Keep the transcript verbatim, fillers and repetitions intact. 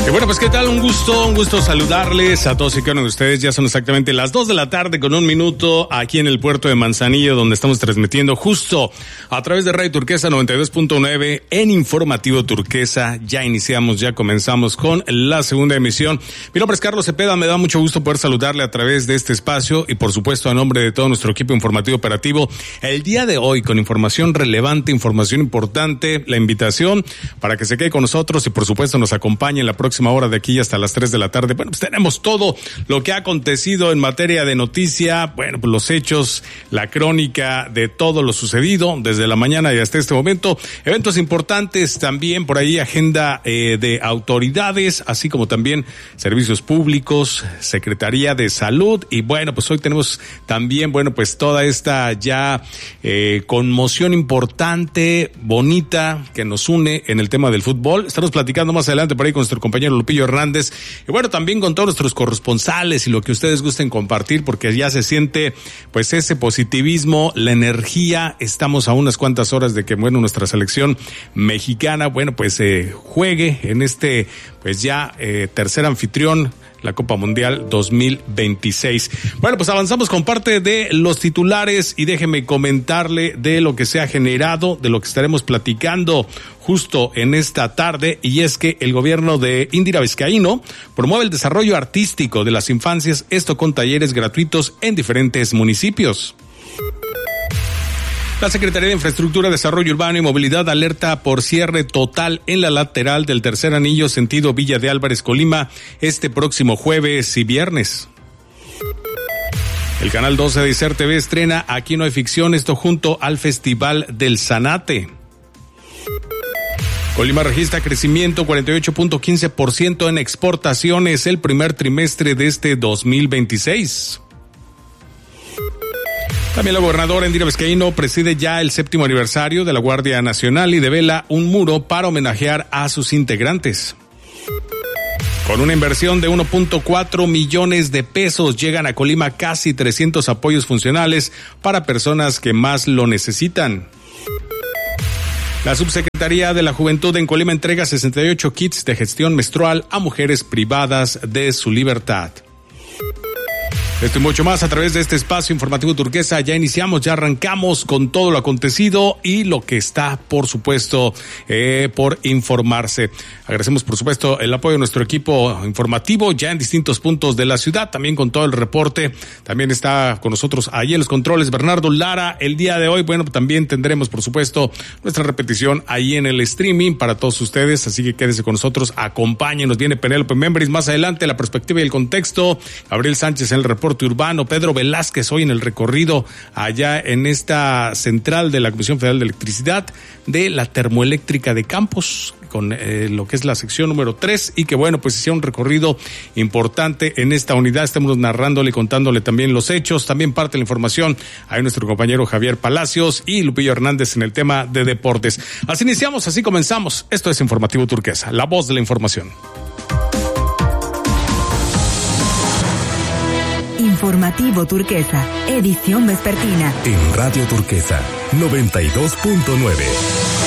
Y bueno, pues qué tal, un gusto, un gusto saludarles a todos y cada uno de ustedes. Ya son exactamente las dos de la tarde con un minuto aquí en el puerto de Manzanillo, donde estamos transmitiendo justo a través de Radio Turquesa noventa y dos punto nueve en Informativo Turquesa. Ya iniciamos, ya comenzamos con la segunda emisión. Mi nombre es Carlos Cepeda, me da mucho gusto poder saludarle a través de este espacio y por supuesto a nombre de todo nuestro equipo informativo operativo. El día de hoy con información relevante, información importante, la invitación para que se quede con nosotros y por supuesto nos acompañe en la próxima hora de aquí hasta las tres de la tarde. Bueno, pues tenemos todo lo que ha acontecido en materia de noticia, bueno, pues los hechos, la crónica de todo lo sucedido desde la mañana y hasta este momento. Eventos importantes también por ahí, agenda eh, de autoridades, así como también servicios públicos, Secretaría de Salud. Y bueno, pues hoy tenemos también, bueno, pues toda esta ya eh, conmoción importante, bonita, que nos une en el tema del fútbol. Estamos platicando más adelante por ahí con nuestro compañero Lupillo Hernández, y bueno, también con todos nuestros corresponsales y lo que ustedes gusten compartir, porque ya se siente pues ese positivismo, la energía. Estamos a unas cuantas horas de que, bueno, nuestra selección mexicana, bueno, pues eh, juegue en este, pues ya eh, tercer anfitrión, la Copa Mundial dos mil veintiséis. Bueno, pues avanzamos con parte de los titulares y déjeme comentarle de lo que se ha generado, de lo que estaremos platicando justo en esta tarde, y es que el gobierno de Indira Vizcaíno promueve el desarrollo artístico de las infancias, esto con talleres gratuitos en diferentes municipios. La Secretaría de Infraestructura, Desarrollo Urbano y Movilidad alerta por cierre total en la lateral del tercer anillo sentido Villa de Álvarez, Colima, este próximo jueves y viernes. El canal doce de Iser T V estrena Aquí no hay ficción, esto junto al Festival del Zanate. Colima registra crecimiento cuarenta y ocho punto quince por ciento en exportaciones el primer trimestre de este dos mil veintiséis. También la gobernadora Indira Vizcaíno preside ya el séptimo aniversario de la Guardia Nacional y devela un muro para homenajear a sus integrantes. Con una inversión de uno punto cuatro millones de pesos llegan a Colima casi trescientos apoyos funcionales para personas que más lo necesitan. La Subsecretaría de la Juventud en Colima entrega sesenta y ocho kits de gestión menstrual a mujeres privadas de su libertad. Esto y mucho más a través de este espacio informativo Turquesa. Ya iniciamos, ya arrancamos con todo lo acontecido y lo que está, por supuesto, eh, por informarse. Agradecemos, por supuesto, el apoyo de nuestro equipo informativo ya en distintos puntos de la ciudad, también con todo el reporte. También está con nosotros allí en los controles Bernardo Lara. El día de hoy, bueno, también tendremos, por supuesto, nuestra repetición ahí en el streaming para todos ustedes, así que quédese con nosotros, acompáñenos. Viene Penélope Membris más adelante, la perspectiva y el contexto. Gabriel Sánchez en el reporte urbano, Pedro Velázquez hoy en el recorrido allá en esta central de la Comisión Federal de Electricidad de la termoeléctrica de Campos, con eh, lo que es la sección número tres, y que bueno, pues hicieron un recorrido importante en esta unidad. Estamos narrándole y contándole también los hechos, también parte de la información ahí nuestro compañero Javier Palacios y Lupillo Hernández en el tema de deportes. Así iniciamos, así comenzamos. Esto es Informativo Turquesa, la voz de la información. Informativo Turquesa, edición vespertina. En Radio Turquesa, noventa y dos punto nueve.